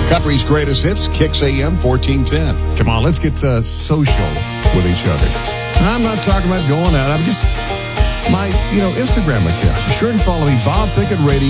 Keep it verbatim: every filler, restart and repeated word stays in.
Country's greatest hits, Kicks A M fourteen ten. Come on, let's get uh, social with each other. I'm not talking about going out. I'm just, my, you know, Instagram account. Be sure and follow me, Bob Pickett Radio.